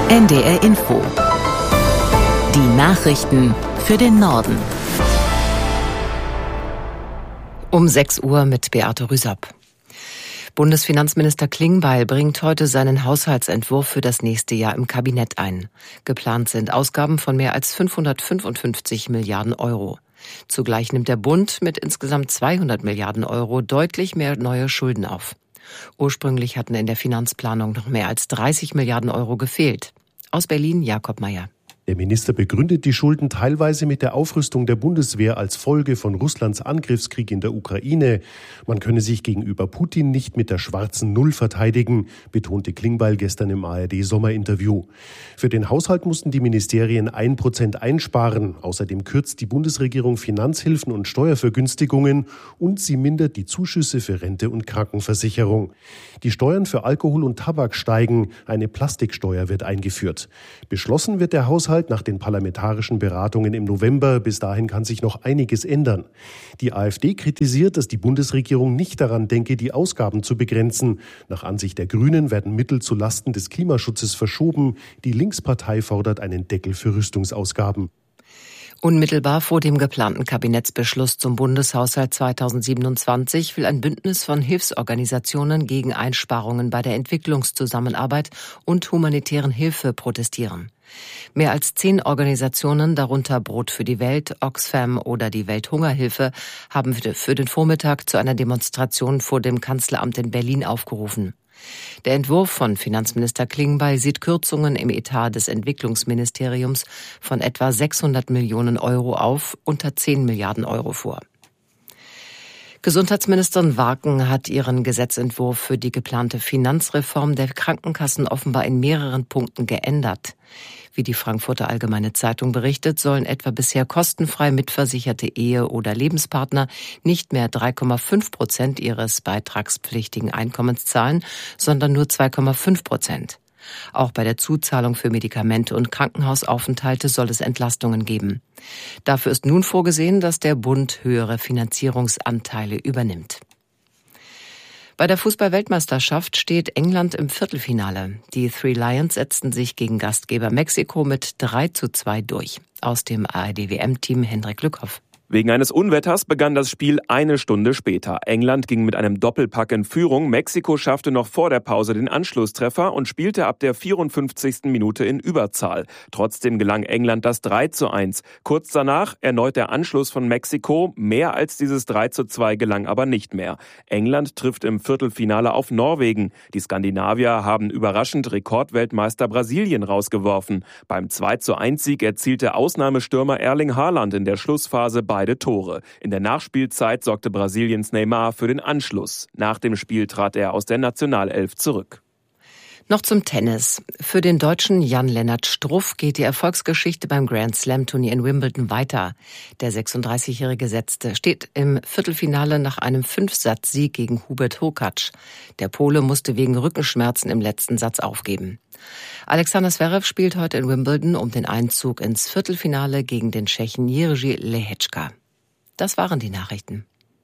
NDR Info. Die Nachrichten für den Norden. Um 6 Uhr mit Beate Rüsapp. Bundesfinanzminister Klingbeil bringt heute seinen Haushaltsentwurf für das nächste Jahr im Kabinett ein. Geplant sind Ausgaben von mehr als 555 Milliarden Euro. Zugleich nimmt der Bund mit insgesamt 200 Milliarden Euro deutlich mehr neue Schulden auf. Ursprünglich hatten in der Finanzplanung noch mehr als 30 Milliarden Euro gefehlt. Aus Berlin Jakob Mayer. Der Minister begründet die Schulden teilweise mit der Aufrüstung der Bundeswehr als Folge von Russlands Angriffskrieg in der Ukraine. Man könne sich gegenüber Putin nicht mit der schwarzen Null verteidigen, betonte Klingbeil gestern im ARD-Sommerinterview. Für den Haushalt mussten die Ministerien 1% einsparen. Außerdem kürzt die Bundesregierung Finanzhilfen und Steuervergünstigungen und sie mindert die Zuschüsse für Rente und Krankenversicherung. Die Steuern für Alkohol und Tabak steigen. Eine Plastiksteuer wird eingeführt. Beschlossen wird der Haushalt nach den parlamentarischen Beratungen im November. Bis dahin kann sich noch einiges ändern. Die AfD kritisiert, dass die Bundesregierung nicht daran denke, die Ausgaben zu begrenzen. Nach Ansicht der Grünen werden Mittel zu Lasten des Klimaschutzes verschoben. Die Linkspartei fordert einen Deckel für Rüstungsausgaben. Unmittelbar vor dem geplanten Kabinettsbeschluss zum Bundeshaushalt 2027 will ein Bündnis von Hilfsorganisationen gegen Einsparungen bei der Entwicklungszusammenarbeit und humanitären Hilfe protestieren. Mehr als 10 Organisationen, darunter Brot für die Welt, Oxfam oder die Welthungerhilfe, haben für den Vormittag zu einer Demonstration vor dem Kanzleramt in Berlin aufgerufen. Der Entwurf von Finanzminister Klingbeil sieht Kürzungen im Etat des Entwicklungsministeriums von etwa 600 Millionen Euro auf unter 10 Milliarden Euro vor. Gesundheitsministerin Warken hat ihren Gesetzentwurf für die geplante Finanzreform der Krankenkassen offenbar in mehreren Punkten geändert. Wie die Frankfurter Allgemeine Zeitung berichtet, sollen etwa bisher kostenfrei mitversicherte Ehe- oder Lebenspartner nicht mehr 3,5% ihres beitragspflichtigen Einkommens zahlen, sondern nur 2,5%. Auch bei der Zuzahlung für Medikamente und Krankenhausaufenthalte soll es Entlastungen geben. Dafür ist nun vorgesehen, dass der Bund höhere Finanzierungsanteile übernimmt. Bei der Fußball-Weltmeisterschaft steht England im Viertelfinale. Die Three Lions setzten sich gegen Gastgeber Mexiko mit 3:2 durch. Aus dem ARD-WM-Team Hendrik Lückhoff. Wegen eines Unwetters begann das Spiel eine Stunde später. England ging mit einem Doppelpack in Führung. Mexiko schaffte noch vor der Pause den Anschlusstreffer und spielte ab der 54. Minute in Überzahl. Trotzdem gelang England das 3:1. Kurz danach erneut der Anschluss von Mexiko. Mehr als dieses 3:2 gelang aber nicht mehr. England trifft im Viertelfinale auf Norwegen. Die Skandinavier haben überraschend Rekordweltmeister Brasilien rausgeworfen. Beim 2:1-Sieg erzielte Ausnahmestürmer Erling Haaland in der Schlussphase beide Tore. In der Nachspielzeit sorgte Brasiliens Neymar für den Anschluss. Nach dem Spiel trat er aus der Nationalelf zurück. Noch zum Tennis. Für den Deutschen Jan-Lennart Struff geht die Erfolgsgeschichte beim Grand-Slam-Turnier in Wimbledon weiter. Der 36-Jährige steht im Viertelfinale nach einem 5-Satz-Sieg gegen Hubert Hurkacz. Der Pole musste wegen Rückenschmerzen im letzten Satz aufgeben. Alexander Zverev spielt heute in Wimbledon um den Einzug ins Viertelfinale gegen den Tschechen Jiří Lehečka. Das waren die Nachrichten.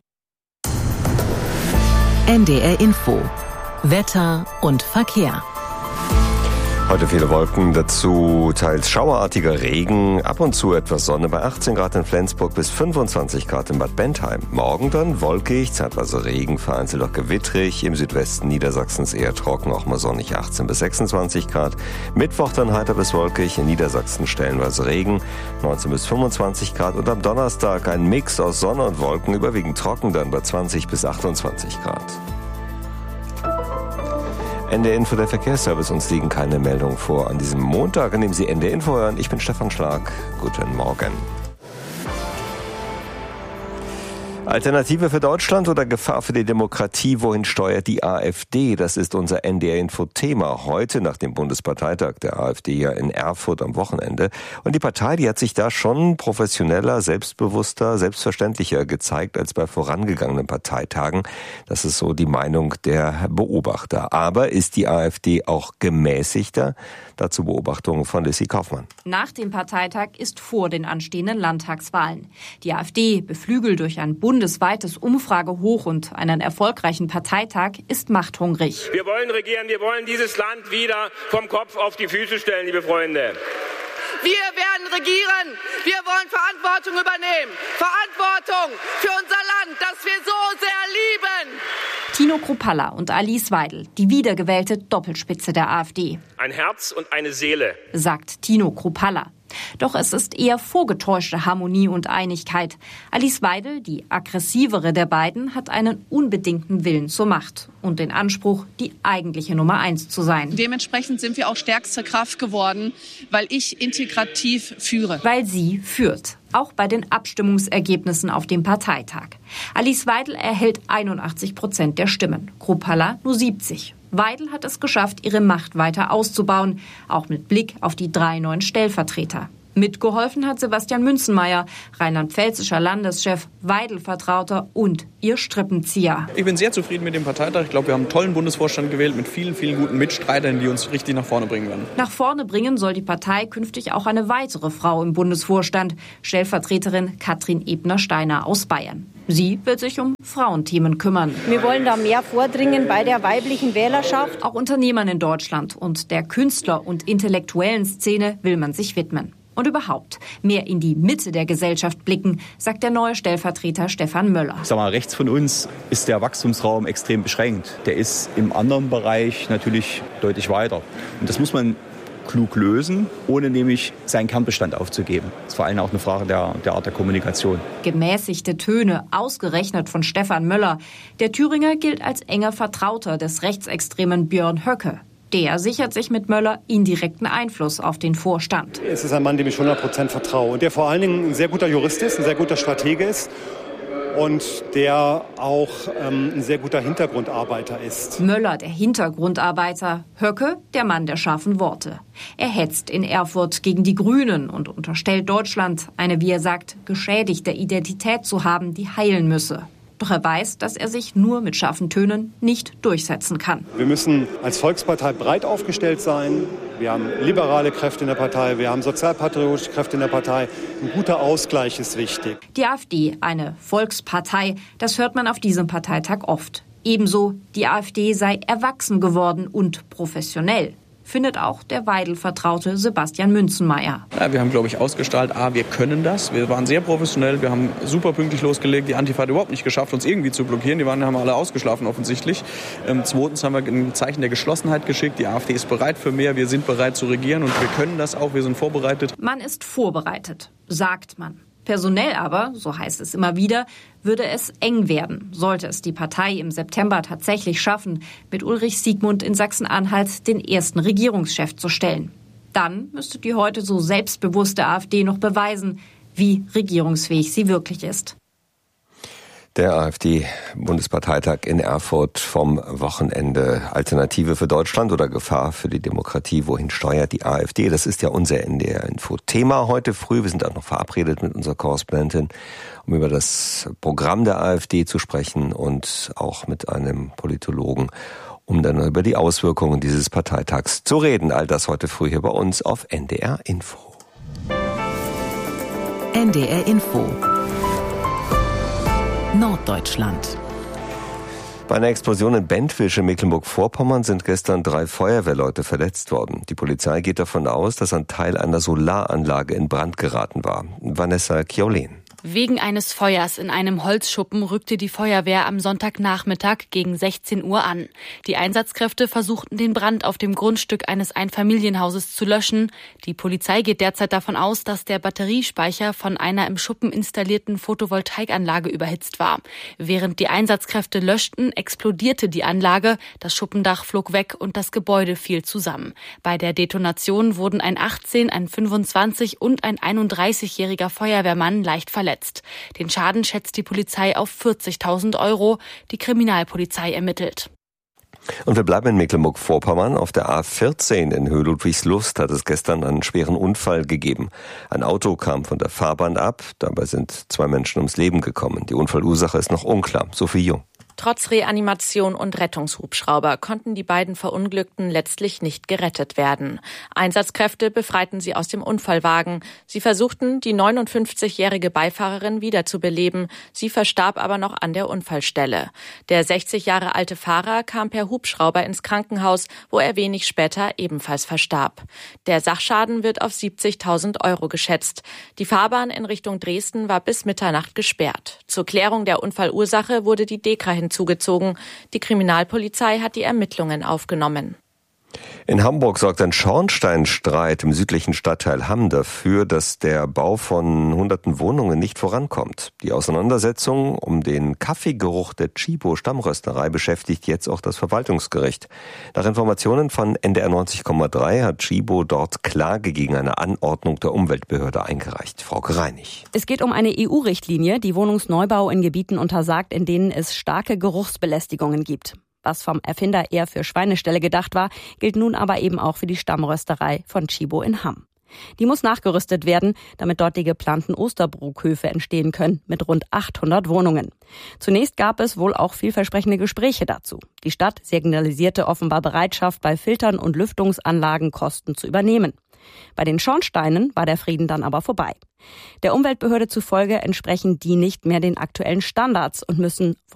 NDR Info. Wetter und Verkehr. Heute viele Wolken, dazu teils schauerartiger Regen, ab und zu etwas Sonne bei 18 Grad in Flensburg bis 25 Grad in Bad Bentheim. Morgen dann wolkig, zeitweise Regen, vereinzelt auch gewittrig, im Südwesten Niedersachsens eher trocken, auch mal sonnig 18 bis 26 Grad. Mittwoch dann heiter bis wolkig, in Niedersachsen stellenweise Regen, 19 bis 25 Grad und am Donnerstag ein Mix aus Sonne und Wolken, überwiegend trocken dann bei 20 bis 28 Grad. NDR Info, der Verkehrsservice, uns liegen keine Meldungen vor an diesem Montag, an dem Sie NDR Info hören. Ich bin Stefan Schlag. Guten Morgen. Alternative für Deutschland oder Gefahr für die Demokratie? Wohin steuert die AfD? Das ist unser NDR-Info-Thema heute nach dem Bundesparteitag der AfD ja in Erfurt am Wochenende. Und die Partei, die hat sich da schon professioneller, selbstbewusster, selbstverständlicher gezeigt als bei vorangegangenen Parteitagen. Das ist so die Meinung der Beobachter. Aber ist die AfD auch gemäßigter? Dazu Beobachtungen von Lissy Kaufmann. Nach dem Parteitag ist vor den anstehenden Landtagswahlen. Die AfD, beflügelt durch ein Bundesparteitag, bundesweites Umfragehoch und einen erfolgreichen Parteitag, ist machthungrig. Wir wollen regieren, wir wollen dieses Land wieder vom Kopf auf die Füße stellen, liebe Freunde. Wir werden regieren. Wir wollen Verantwortung übernehmen. Verantwortung für unser Land, das wir so sehr lieben. Tino Kruppalla und Alice Weidel, die wiedergewählte Doppelspitze der AfD. Ein Herz und eine Seele, sagt Tino Kruppalla. Doch es ist eher vorgetäuschte Harmonie und Einigkeit. Alice Weidel, die aggressivere der beiden, hat einen unbedingten Willen zur Macht und den Anspruch, die eigentliche Nummer 1 zu sein. Dementsprechend sind wir auch stärkste Kraft geworden, weil ich integrativ führe. Weil sie führt, auch bei den Abstimmungsergebnissen auf dem Parteitag. Alice Weidel erhält 81% der Stimmen, Kruppalla nur 70%. Weidel hat es geschafft, ihre Macht weiter auszubauen, auch mit Blick auf die 3 neuen Stellvertreter. Mitgeholfen hat Sebastian Münzenmaier, rheinland-pfälzischer Landeschef, Weidel-Vertrauter und ihr Strippenzieher. Ich bin sehr zufrieden mit dem Parteitag. Ich glaube, wir haben einen tollen Bundesvorstand gewählt mit vielen, vielen guten Mitstreitern, die uns richtig nach vorne bringen werden. Nach vorne bringen soll die Partei künftig auch eine weitere Frau im Bundesvorstand, Stellvertreterin Katrin Ebner-Steiner aus Bayern. Sie wird sich um Frauenthemen kümmern. Wir wollen da mehr vordringen bei der weiblichen Wählerschaft. Auch Unternehmern in Deutschland und der Künstler- und intellektuellen Szene will man sich widmen. Und überhaupt mehr in die Mitte der Gesellschaft blicken, sagt der neue Stellvertreter Stefan Möller. Ich sag mal, rechts von uns ist der Wachstumsraum extrem beschränkt. Der ist im anderen Bereich natürlich deutlich weiter. Und das muss man klug lösen, ohne nämlich seinen Kernbestand aufzugeben. Das ist vor allem auch eine Frage der Art der Kommunikation. Gemäßigte Töne, ausgerechnet von Stefan Möller. Der Thüringer gilt als enger Vertrauter des rechtsextremen Björn Höcke. Der sichert sich mit Möller indirekten Einfluss auf den Vorstand. Es ist ein Mann, dem ich 100% vertraue und der vor allen Dingen ein sehr guter Jurist ist, ein sehr guter Stratege ist und der auch ein sehr guter Hintergrundarbeiter ist. Möller, der Hintergrundarbeiter, Höcke, der Mann der scharfen Worte. Er hetzt in Erfurt gegen die Grünen und unterstellt Deutschland, eine, wie er sagt, geschädigte Identität zu haben, die heilen müsse. Doch er weiß, dass er sich nur mit scharfen Tönen nicht durchsetzen kann. Wir müssen als Volkspartei breit aufgestellt sein. Wir haben liberale Kräfte in der Partei, wir haben sozialpatriotische Kräfte in der Partei. Ein guter Ausgleich ist wichtig. Die AfD, eine Volkspartei, das hört man auf diesem Parteitag oft. Ebenso, die AfD sei erwachsen geworden und professionell. Findet auch der Weidel-Vertraute Sebastian Münzenmaier. Ja, wir haben, glaube ich, ausgestrahlt, wir können das. Wir waren sehr professionell, wir haben super pünktlich losgelegt. Die Antifa hat überhaupt nicht geschafft, uns irgendwie zu blockieren. Die haben alle ausgeschlafen offensichtlich. Zweitens haben wir ein Zeichen der Geschlossenheit geschickt. Die AfD ist bereit für mehr, wir sind bereit zu regieren und wir können das auch, wir sind vorbereitet. Man ist vorbereitet, sagt man. Personell aber, so heißt es immer wieder, würde es eng werden, sollte es die Partei im September tatsächlich schaffen, mit Ulrich Siegmund in Sachsen-Anhalt den ersten Regierungschef zu stellen. Dann müsste die heute so selbstbewusste AfD noch beweisen, wie regierungsfähig sie wirklich ist. Der AfD-Bundesparteitag in Erfurt vom Wochenende. Alternative für Deutschland oder Gefahr für die Demokratie? Wohin steuert die AfD? Das ist ja unser NDR-Info-Thema heute früh. Wir sind auch noch verabredet mit unserer Korrespondentin, um über das Programm der AfD zu sprechen und auch mit einem Politologen, um dann über die Auswirkungen dieses Parteitags zu reden. All das heute früh hier bei uns auf NDR-Info. NDR-Info Norddeutschland. Bei einer Explosion in Bentwisch in Mecklenburg-Vorpommern sind gestern 3 Feuerwehrleute verletzt worden. Die Polizei geht davon aus, dass ein Teil einer Solaranlage in Brand geraten war. Vanessa Kjolén. Wegen eines Feuers in einem Holzschuppen rückte die Feuerwehr am Sonntagnachmittag gegen 16 Uhr an. Die Einsatzkräfte versuchten, den Brand auf dem Grundstück eines Einfamilienhauses zu löschen. Die Polizei geht derzeit davon aus, dass der Batteriespeicher von einer im Schuppen installierten Photovoltaikanlage überhitzt war. Während die Einsatzkräfte löschten, explodierte die Anlage, das Schuppendach flog weg und das Gebäude fiel zusammen. Bei der Detonation wurden ein 18-, ein 25- und ein 31-jähriger Feuerwehrmann leicht verletzt. Den Schaden schätzt die Polizei auf 40.000 €. Die Kriminalpolizei ermittelt. Und wir bleiben in Mecklenburg-Vorpommern. Auf der A14 in Höhe Ludwigslust hat es gestern einen schweren Unfall gegeben. Ein Auto kam von der Fahrbahn ab. Dabei sind 2 Menschen ums Leben gekommen. Die Unfallursache ist noch unklar. Sophie Jung. Trotz Reanimation und Rettungshubschrauber konnten die beiden Verunglückten letztlich nicht gerettet werden. Einsatzkräfte befreiten sie aus dem Unfallwagen. Sie versuchten, die 59-jährige Beifahrerin wiederzubeleben. Sie verstarb aber noch an der Unfallstelle. Der 60 Jahre alte Fahrer kam per Hubschrauber ins Krankenhaus, wo er wenig später ebenfalls verstarb. Der Sachschaden wird auf 70.000 € geschätzt. Die Fahrbahn in Richtung Dresden war bis Mitternacht gesperrt. Zur Klärung der Unfallursache wurde die DEKRA hinzugezogen. Die Kriminalpolizei hat die Ermittlungen aufgenommen. In Hamburg sorgt ein Schornsteinstreit im südlichen Stadtteil Hamm dafür, dass der Bau von hunderten Wohnungen nicht vorankommt. Die Auseinandersetzung um den Kaffeegeruch der Tchibo-Stammrösterei beschäftigt jetzt auch das Verwaltungsgericht. Nach Informationen von NDR 90,3 hat Tchibo dort Klage gegen eine Anordnung der Umweltbehörde eingereicht. Frau Reinig. Es geht um eine EU-Richtlinie, die Wohnungsneubau in Gebieten untersagt, in denen es starke Geruchsbelästigungen gibt. Was vom Erfinder eher für Schweineställe gedacht war, gilt nun aber eben auch für die Stammrösterei von Tchibo in Hamm. Die muss nachgerüstet werden, damit dort die geplanten Osterbruckhöfe entstehen können, mit rund 800 Wohnungen. Zunächst gab es wohl auch vielversprechende Gespräche dazu. Die Stadt signalisierte offenbar Bereitschaft, bei Filtern und Lüftungsanlagen Kosten zu übernehmen. Bei den Schornsteinen war der Frieden dann aber vorbei. Der Umweltbehörde zufolge entsprechen die nicht mehr den aktuellen Standards und müssen